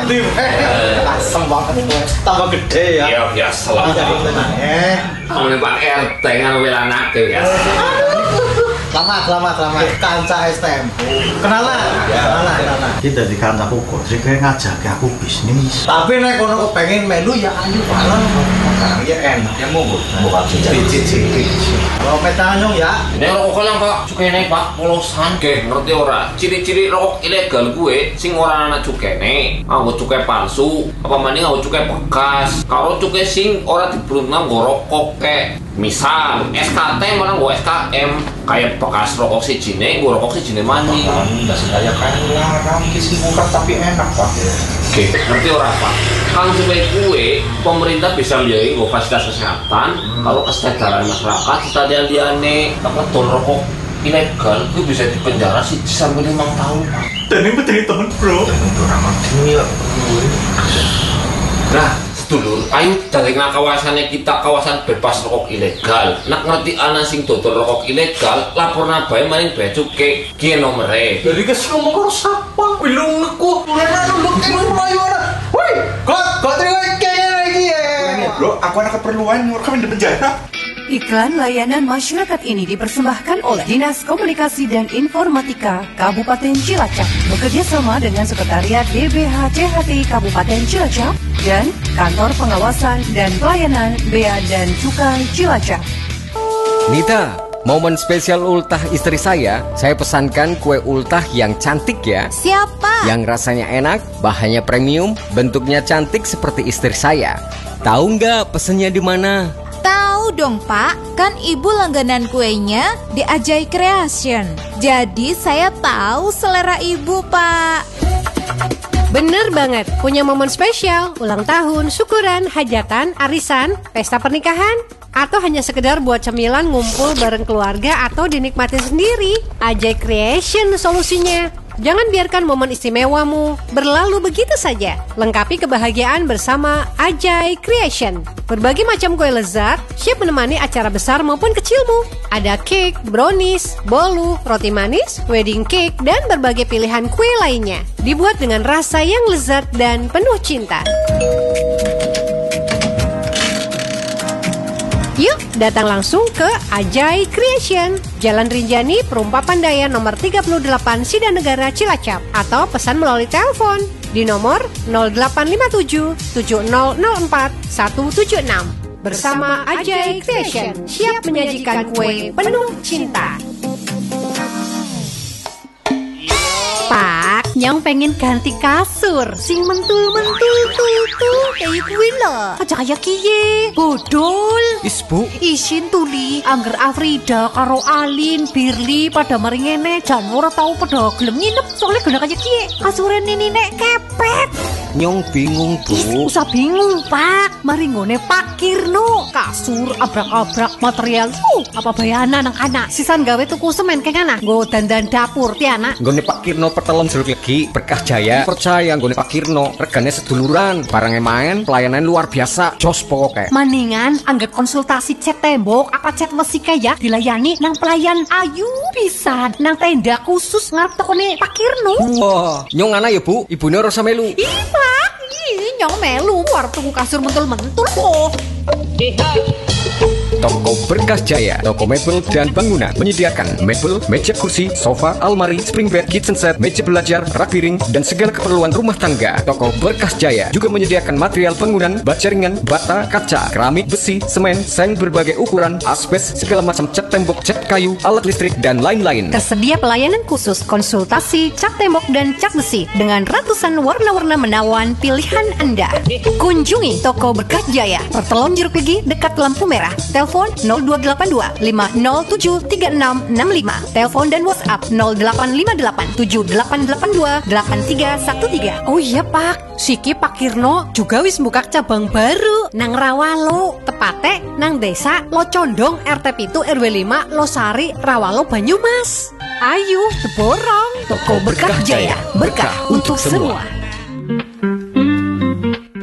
Di asem banget gue. Tambah gede ya. Iya biasa lah. Kamu Pak RT kan anak ya. Selamat. Kanca STM. Kenalan. Kita di kancaku kok sih kayak ngajak aku bisnis. Tapi nek kono kepengin melu ya ayo bareng. Ya enak ya mau bukan cicit. Kalau petanyong ya. Ini rokok lang Pak, cukene Pak, polosan. Oke, ngerti ora? Ciri-ciri rokok ilegal gue sing ora ana cukene, nganggo cukai palsu, apa maning nganggo cukai bekas. Kalau cukai sing ora diberuntung nganggo rokok kayak misal SKT malah nganggo SKM kayak bekas rokok sijine, nganggo rokok sijine maning. Enggak sengaja kan larang kisi murah tapi enak Pak. Oke, ngerti ora Pak? Kalau supaya kue, pemerintah bisa menjadi fasilitas kesehatan. Kalau kesadaran masyarakat, kita liane apa tol rokok ilegal itu bisa dipenjara sih sampai 5 tahun Pak. Dan ini betul teman bro. Nah, sedulur, ayo dari kawasannya kita kawasan bebas rokok ilegal. Nak ngerti ana sing dodol rokok ilegal, laporna bae maring bea cukai ki nomere. Jadi kes ngomong karo sapa? Bilung aku. Ora nuluk emang mlayu ora. Woi, kok terima kayaknya lagi ya. Bro, aku ada keperluan kami di penjara. Iklan layanan masyarakat ini dipersembahkan oleh Dinas Komunikasi dan Informatika Kabupaten Cilacap bekerja sama dengan Sekretariat DBH-CHT Kabupaten Cilacap dan Kantor Pengawasan dan Pelayanan Bea dan Cukai Cilacap. Nita, momen spesial ultah istri saya pesankan kue ultah yang cantik ya. Siapa? Yang rasanya enak, bahannya premium, bentuknya cantik seperti istri saya. Tahu nggak pesennya di mana? Tahu dong Pak, kan ibu langganan kuenya di Ajay Creation. Jadi saya tahu selera ibu Pak. Bener banget, punya momen spesial, ulang tahun, syukuran, hajatan, arisan, pesta pernikahan, atau hanya sekedar buat cemilan ngumpul bareng keluarga atau dinikmati sendiri. Ajay Creation solusinya. Jangan biarkan momen istimewamu berlalu begitu saja. Lengkapi kebahagiaan bersama Ajay Creation. Berbagai macam kue lezat siap menemani acara besar maupun kecilmu. Ada cake, brownies, bolu, roti manis, wedding cake, dan berbagai pilihan kue lainnya. Dibuat dengan rasa yang lezat dan penuh cinta. Yuk, datang langsung ke Ajay Creation, Jalan Rinjani, Perumpa Pandaya nomor 38 Sidanegara, Cilacap, atau pesan melalui telepon di nomor 0857 7004 176. Bersama Ajay Creation, siap menyajikan kue penuh cinta. Pak, Nyong pengen ganti kasur sing mentul-mentul tuh kayak gue lah. Aja kayak kiye bodol. Isbu, Isin tuli angger Afrida karo Alin, Birli pada maringene jan ora tau pada gelem nginep soalnya guna kayak kiye kasure nini nek kepet. Nyong bingung Bu. Usah bingung Pak, mari ngone Pak Kirno. Kasur abrak-abrak material apa bayana nang anak. Sisan gawe tuku semen keng anak. Nggo dandan dapur ti anak. Nggone Pak Kirno pertelon jeruk legi Berkah Jaya. Percaya nggone Pak Kirno, regane seduluran, barangnya main, pelayanan luar biasa, jos pokoknya. Maningan anggap konsultasi cat tembok apa cat besi kayak dilayani nang pelayan ayu pisan nang tenda khusus ngarep tokone Pak Kirno. Wah, nyong ana ya Bu, ibune ora usah melu. Ih Pak, nyong melu warung tuku kasur mentul-mentul kok. Toko Berkah Jaya, toko mebel dan bangunan menyediakan mebel, meja kursi, sofa, almari, spring bed, kitchen set, meja belajar, rak piring, dan segala keperluan rumah tangga. Toko Berkah Jaya juga menyediakan material bangunan, baja ringan, bata, kaca, keramik, besi, semen, seng berbagai ukuran, asbes, segala macam cat tembok, cat kayu, alat listrik, dan lain-lain. Tersedia pelayanan khusus konsultasi cat tembok dan cat besi dengan ratusan warna-warna menawan pilihan Anda. Kunjungi Toko Berkah Jaya, Pertelon Jeruk Legi dekat lampu merah. Telepon 0282 507 3665. Telepon dan WhatsApp 0858 7882 8313. Oh iya Pak, siki Pak Kirno juga wis buka cabang baru nang Rawalo, tepate nang desa Locondong RT 7 RW 5 Losari Rawalo Banyumas. Ayo teborong Toko Berkah Jaya, berkah untuk semua.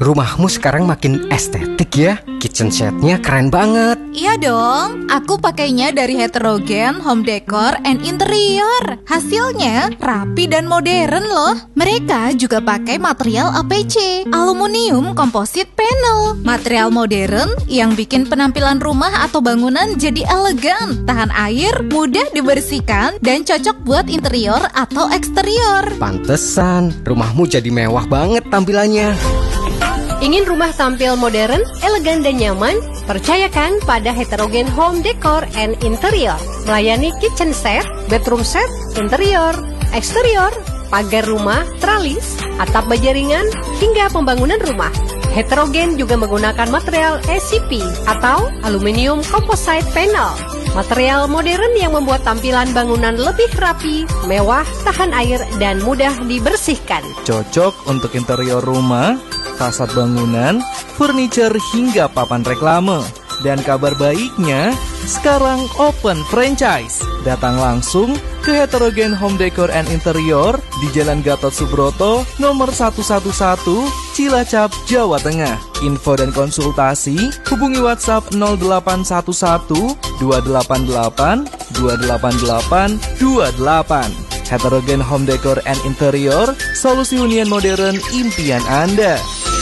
rumahmu sekarang makin estetik ya. Kitchen setnya keren banget. Iya dong, aku pakainya dari Heterogen Home Decor and Interior. Hasilnya rapi dan modern loh. Mereka juga pakai material APC, aluminium composite panel. Material modern yang bikin penampilan rumah atau bangunan jadi elegan, tahan air, mudah dibersihkan, dan cocok buat interior atau eksterior. Pantesan rumahmu jadi mewah banget tampilannya. Ingin rumah tampil modern, elegan dan nyaman? Percayakan pada Heterogen Home Decor and Interior. Melayani kitchen set, bedroom set, interior, eksterior, pagar rumah, tralis, atap baja ringan, hingga pembangunan rumah. Heterogen juga menggunakan material SCP atau aluminium composite panel. Material modern yang membuat tampilan bangunan lebih rapi, mewah, tahan air, dan mudah dibersihkan. Cocok untuk interior rumah, fasad bangunan, furniture hingga papan reklame. Dan kabar baiknya, sekarang open franchise. Datang langsung ke Heterogen Home Decor and Interior di Jalan Gatot Subroto nomor 111 Cilacap, Jawa Tengah. Info dan konsultasi hubungi WhatsApp 0811 288 288 28. Heterogen Home Decor and Interior, solusi hunian modern impian Anda.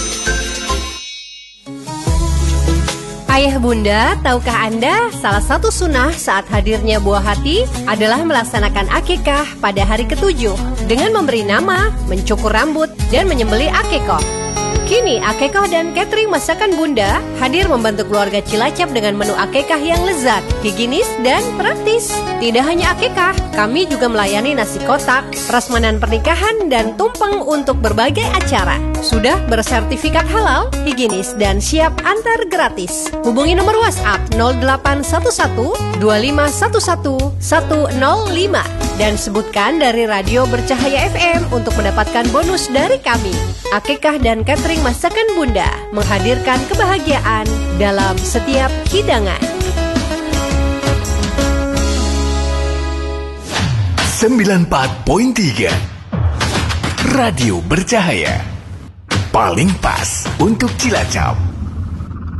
Ayah bunda, tahukah Anda salah satu sunnah saat hadirnya buah hati adalah melaksanakan akikah pada hari ke-7 dengan memberi nama, mencukur rambut, dan menyembelih akikoh. Kini akikah dan catering masakan bunda hadir membantu keluarga Cilacap dengan menu akikah yang lezat, higienis, dan praktis. Tidak hanya akikah, kami juga melayani nasi kotak, prasmanan pernikahan, dan tumpeng untuk berbagai acara. Sudah bersertifikat halal, higienis, dan siap antar gratis. Hubungi nomor WhatsApp 0811 2511 105 dan sebutkan dari Radio Bercahaya FM untuk mendapatkan bonus dari kami. Akikah dan catering masakan bunda menghadirkan kebahagiaan dalam setiap hidangan. 94.3 Radio Bercahaya, paling pas untuk Cilacap.